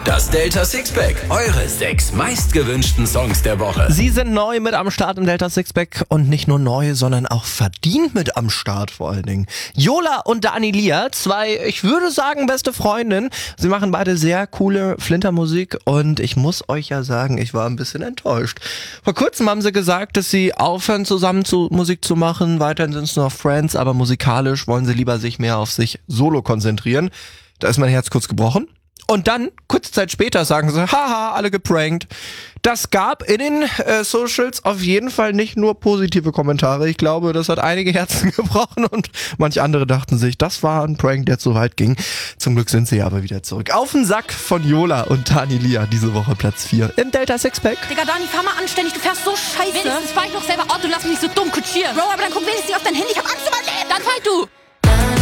Das Delta Sixpack, eure 6 meistgewünschten Songs der Woche. Sie sind neu mit am Start im Delta Sixpack und nicht nur neu, sondern auch verdient mit am Start vor allen Dingen. Yola und Dani Lia, 2, ich würde sagen, beste Freundinnen. Sie machen beide sehr coole Flintermusik und ich muss euch ja sagen, ich war ein bisschen enttäuscht. Vor kurzem haben sie gesagt, dass sie aufhören zusammen Musik zu machen, weiterhin sind es noch Friends, aber musikalisch wollen sie lieber sich mehr auf sich solo konzentrieren. Da ist mein Herz kurz gebrochen. Und dann, kurze Zeit später, sagen sie, haha, alle geprankt. Das gab in den Socials auf jeden Fall nicht nur positive Kommentare. Ich glaube, das hat einige Herzen gebrochen und manche andere dachten sich, das war ein Prank, der zu weit ging. Zum Glück sind sie aber wieder zurück. Auf den Sack von Yola und Dani Lia, diese Woche Platz 4 im Delta Sixpack. Digga, Dani, fahr mal anständig, du fährst so scheiße. Wenigstens fahr ich noch selber Auto, lass mich nicht so dumm kutschieren. Bro, aber dann guck wenigstens nicht auf dein Handy, ich hab Angst um mein Leben. Dann fahr du.